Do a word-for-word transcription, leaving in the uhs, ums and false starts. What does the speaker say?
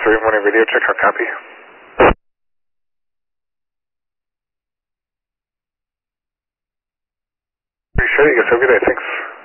three morning radio check, how copy? Pretty sure you guys have a good day, thanks.